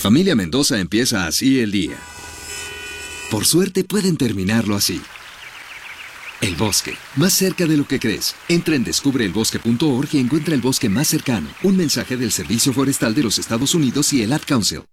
Familia Mendoza empieza así el día. Por suerte pueden terminarlo así. El bosque, más cerca de lo que crees. Entra en descubreelbosque.org y encuentra el bosque más cercano. Un mensaje del Servicio Forestal de los Estados Unidos y el Ad Council.